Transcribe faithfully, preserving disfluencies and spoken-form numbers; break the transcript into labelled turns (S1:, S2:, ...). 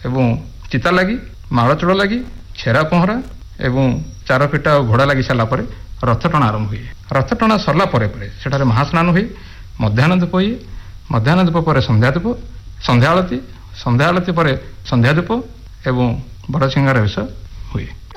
S1: ଏବଂ ଚିତା ଲାଗି, ମାଳଚୂଳ ଲାଗି, ଛେରା ପହଁରା ଏବଂ ଚାରପିଟା ଆଉ ଘୋଡ଼ା ଲାଗି ସାରିଲା ପରେ ରଥ ଟଣା ଆରମ୍ଭ ହୁଏ। ରଥ ଟଣା ସରିଲା ପରେ ପରେ ସେଠାରେ ମହାସ୍ନାନ ହୁଏ, ମଧ୍ୟାହ୍ନ ଧୂପ ହୁଏ, ମଧ୍ୟାହ୍ନ ଧୂପ ପରେ ସନ୍ଧ୍ୟା ଧୂପ, ସନ୍ଧ୍ୟା ଆଳତି, ସନ୍ଧ୍ୟା ଆଳତି ପରେ ସନ୍ଧ୍ୟା ଧୂପ ଏବଂ ବଡ଼ସିଂହାର ବେଶ ହୁଏ।